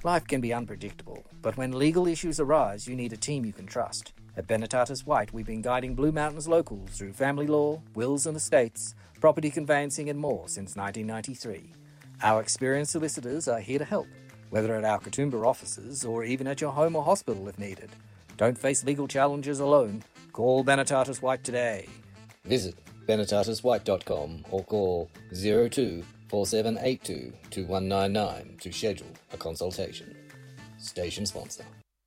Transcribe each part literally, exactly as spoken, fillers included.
Life can be unpredictable, but when legal issues arise, you need a team you can trust. At Benetatis White, we've been guiding Blue Mountains locals through family law, wills and estates, property conveyancing and more since nineteen ninety-three. Our experienced solicitors are here to help, whether at our Katoomba offices or even at your home or hospital if needed. Don't face legal challenges alone. Call Benetatis White today. Visit benetatis white dot com or call zero two four seven eight two two one nine nine to schedule a consultation. Station sponsor.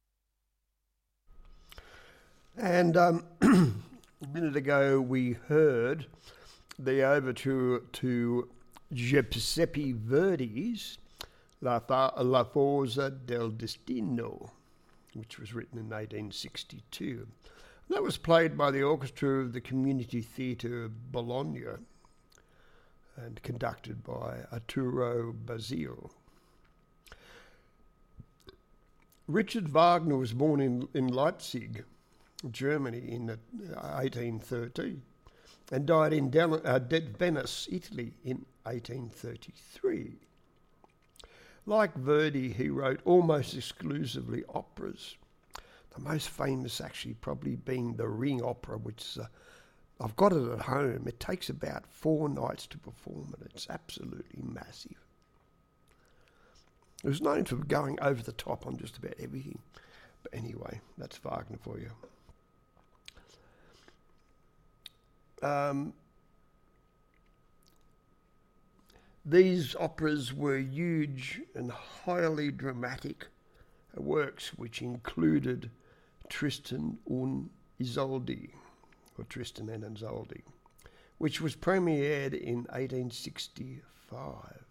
And um, a minute ago we heard the overture to Giuseppe Verdi's La, Fa- La Forza del Destino, which was written in eighteen sixty-two. That was played by the orchestra of the Community Theatre Bologna and conducted by Arturo Basile. Richard Wagner was born in, in Leipzig, Germany, in eighteen thirteen and died in Del- uh, Venice, Italy in eighteen thirty-three. Like Verdi, he wrote almost exclusively operas. The most famous actually probably being the Ring Opera, which is a, I've got it at home. It takes about four nights to perform it. It's absolutely massive. It was known for going over the top on just about everything. But anyway, that's Wagner for you. Um, these operas were huge and highly dramatic works which included Tristan und Isolde, or Tristan and Isolde, which was premiered in eighteen sixty-five.